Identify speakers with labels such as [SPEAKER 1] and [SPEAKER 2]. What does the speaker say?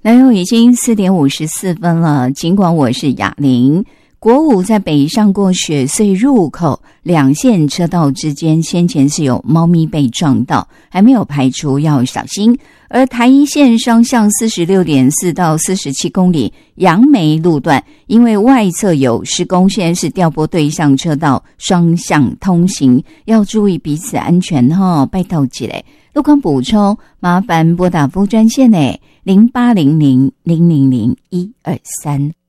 [SPEAKER 1] 来哦，已经4点54分了。尽管我是哑铃，国五在北上过雪隧入口2线车道之间，先前是有猫咪被撞到，还没有排除要小心。而台一线双向 46.4 到47公里杨梅路段，因为外侧有施工，现在是调拨对向车道双向通行，要注意彼此安全拜托一下。路况补充，麻烦拨打服务专线0800 000 123。